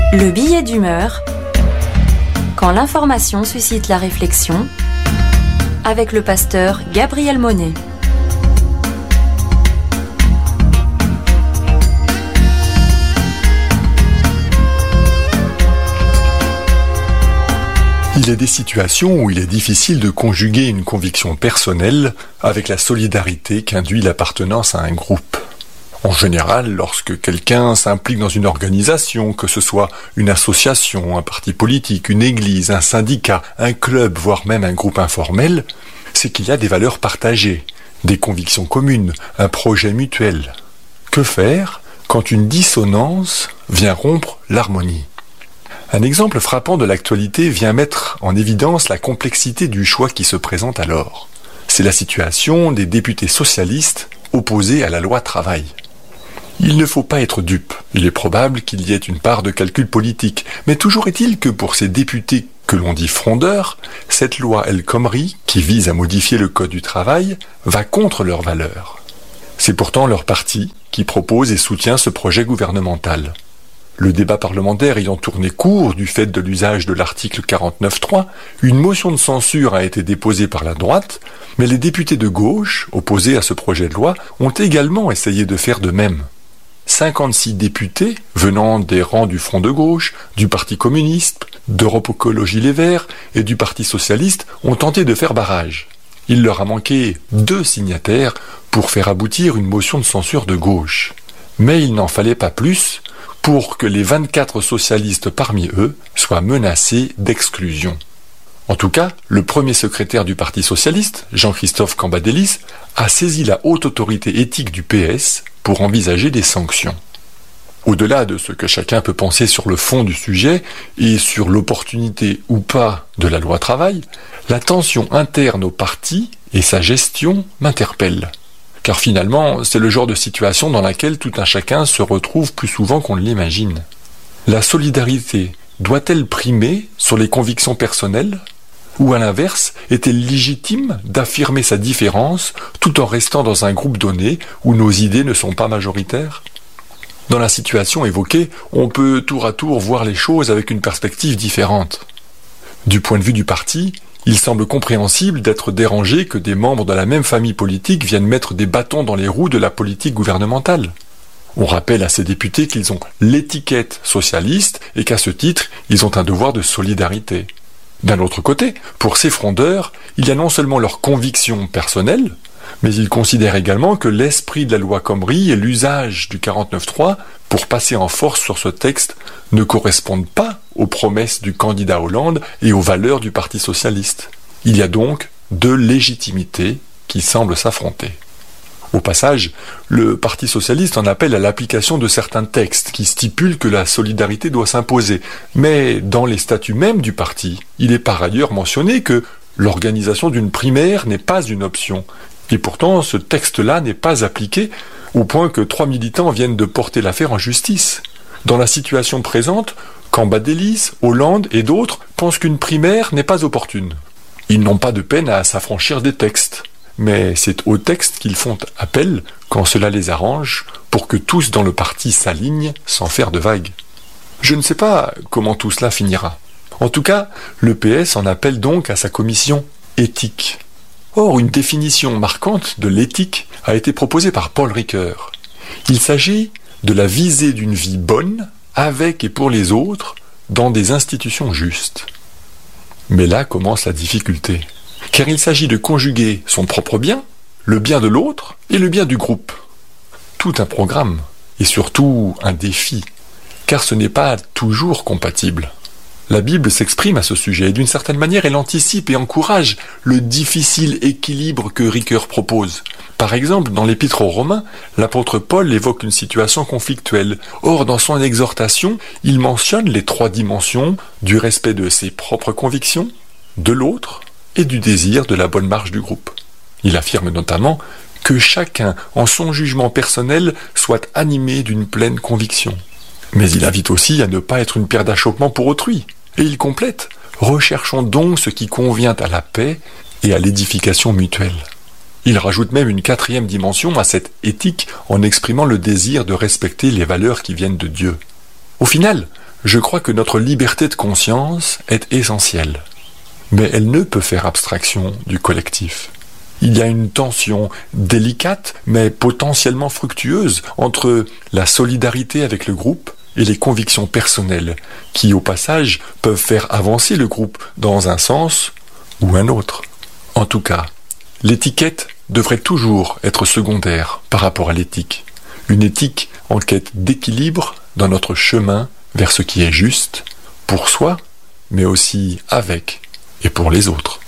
Le billet d'humeur, quand l'information suscite la réflexion, avec le pasteur Gabriel Monet. Il est des situations où il est difficile de conjuguer une conviction personnelle avec la solidarité qu'induit l'appartenance à un groupe. En général, lorsque quelqu'un s'implique dans une organisation, que ce soit une association, un parti politique, une église, un syndicat, un club, voire même un groupe informel, c'est qu'il y a des valeurs partagées, des convictions communes, un projet mutuel. Que faire quand une dissonance vient rompre l'harmonie ? Un exemple frappant de l'actualité vient mettre en évidence la complexité du choix qui se présente alors. C'est la situation des députés socialistes opposés à la loi travail. Il ne faut pas être dupe. Il est probable qu'il y ait une part de calcul politique, mais toujours est-il que pour ces députés que l'on dit frondeurs, cette loi El Khomri, qui vise à modifier le code du travail, va contre leurs valeurs. C'est pourtant leur parti qui propose et soutient ce projet gouvernemental. Le débat parlementaire ayant tourné court du fait de l'usage de l'article 49.3, une motion de censure a été déposée par la droite, mais les députés de gauche, opposés à ce projet de loi, ont également essayé de faire de même. 56 députés, venant des rangs du Front de gauche, du Parti communiste, d'Europe Écologie Les Verts et du Parti socialiste, ont tenté de faire barrage. Il leur a manqué 2 signataires pour faire aboutir une motion de censure de gauche. Mais il n'en fallait pas plus pour que les 24 socialistes parmi eux soient menacés d'exclusion. En tout cas, le premier secrétaire du Parti socialiste, Jean-Christophe Cambadélis, a saisi la haute autorité éthique du PS pour envisager des sanctions. Au-delà de ce que chacun peut penser sur le fond du sujet et sur l'opportunité ou pas de la loi travail, la tension interne au parti et sa gestion m'interpellent. Car finalement, c'est le genre de situation dans laquelle tout un chacun se retrouve plus souvent qu'on ne l'imagine. La solidarité doit-elle primer sur les convictions personnelles ? Ou à l'inverse, est-elle légitime d'affirmer sa différence tout en restant dans un groupe donné où nos idées ne sont pas majoritaires ? Dans la situation évoquée, on peut tour à tour voir les choses avec une perspective différente. Du point de vue du parti, il semble compréhensible d'être dérangé que des membres de la même famille politique viennent mettre des bâtons dans les roues de la politique gouvernementale. On rappelle à ces députés qu'ils ont l'étiquette socialiste et qu'à ce titre, ils ont un devoir de solidarité. D'un autre côté, pour ces frondeurs, il y a non seulement leurs convictions personnelles, mais ils considèrent également que l'esprit de la loi Khomri et l'usage du 49.3 pour passer en force sur ce texte ne correspondent pas aux promesses du candidat Hollande et aux valeurs du Parti socialiste. Il y a donc 2 légitimités qui semblent s'affronter. Au passage, le Parti socialiste en appelle à l'application de certains textes qui stipulent que la solidarité doit s'imposer. Mais dans les statuts mêmes du parti, il est par ailleurs mentionné que l'organisation d'une primaire n'est pas une option. Et pourtant, ce texte-là n'est pas appliqué au point que 3 militants viennent de porter l'affaire en justice. Dans la situation présente, Cambadélis, Hollande et d'autres pensent qu'une primaire n'est pas opportune. Ils n'ont pas de peine à s'affranchir des textes. Mais c'est aux textes qu'ils font appel quand cela les arrange pour que tous dans le parti s'alignent sans faire de vagues. Je ne sais pas comment tout cela finira. En tout cas, le PS en appelle donc à sa commission éthique. Or, une définition marquante de l'éthique a été proposée par Paul Ricoeur. Il s'agit de la visée d'une vie bonne avec et pour les autres dans des institutions justes. Mais là commence la difficulté. Car il s'agit de conjuguer son propre bien, le bien de l'autre et le bien du groupe. Tout un programme, et surtout un défi, car ce n'est pas toujours compatible. La Bible s'exprime à ce sujet, et d'une certaine manière elle anticipe et encourage le difficile équilibre que Ricoeur propose. Par exemple, dans l'Épître aux Romains, l'apôtre Paul évoque une situation conflictuelle. Or, dans son exhortation, il mentionne les 3 dimensions du respect de ses propres convictions, de l'autre, et du désir de la bonne marche du groupe. Il affirme notamment que chacun, en son jugement personnel, soit animé d'une pleine conviction. Mais il invite aussi à ne pas être une pierre d'achoppement pour autrui. Et il complète « Recherchons donc ce qui convient à la paix et à l'édification mutuelle ». Il rajoute même une 4e dimension à cette éthique en exprimant le désir de respecter les valeurs qui viennent de Dieu. Au final, Je crois que notre liberté de conscience est essentielle, mais elle ne peut faire abstraction du collectif. Il y a une tension délicate, mais potentiellement fructueuse, entre la solidarité avec le groupe et les convictions personnelles, qui, au passage, peuvent faire avancer le groupe dans un sens ou un autre. En tout cas, l'étiquette devrait toujours être secondaire par rapport à l'éthique. Une éthique en quête d'équilibre dans notre chemin vers ce qui est juste, pour soi, mais aussi avec et pour les autres.